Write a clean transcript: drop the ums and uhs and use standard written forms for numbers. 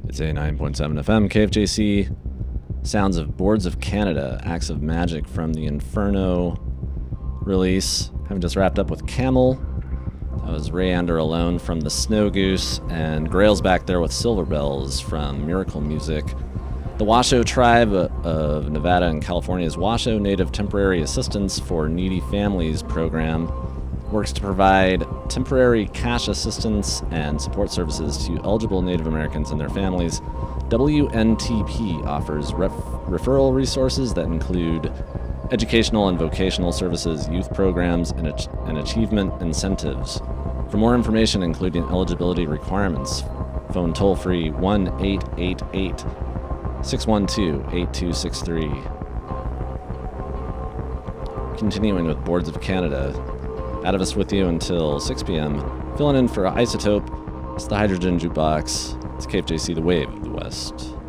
It's a 9.7 FM KFJC. Sounds of Boards of Canada, Acts of Magic from the Inferno release. Having just wrapped up with Camel. That was Ray Ander Alone from the Snow Goose, and Grail's back there with Silver Bells from Miracle Music. The Washoe Tribe of Nevada and California's Washoe Native Temporary Assistance for Needy Families program works to provide temporary cash assistance and support services to eligible Native Americans and their families. WNTP offers referral resources that include educational and vocational services, youth programs, and achievement incentives. For more information, including eligibility requirements, phone toll-free 1-888-612-8263. Continuing with Boards of Canada. Atavist with you until 6 p.m. Filling in for Isotope. It's the Hydrogen Jukebox. It's KFJC, the Wave of the West.